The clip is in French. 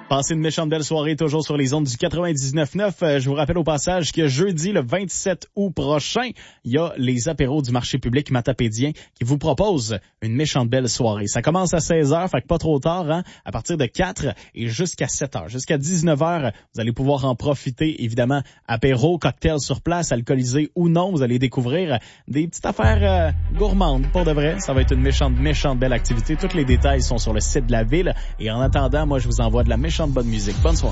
Passez une méchante belle soirée toujours sur les ondes du 99.9. Je vous rappelle au passage que jeudi, le 27 août prochain, il y a les apéros du marché public matapédien qui vous proposent une méchante belle soirée. Ça commence à 16h, fait que pas trop tard, hein, à partir de 4 et jusqu'à 7h. Jusqu'à 19h, vous allez pouvoir en profiter, évidemment, apéro, cocktail sur place, alcoolisé ou non. Vous allez découvrir des petites affaires gourmandes, pour de vrai. Ça va être une méchante belle activité. Tous les détails sont sur le site de la ville. Et en attendant, moi, je vous envoie de la méchante bonne musique. Bonne soirée.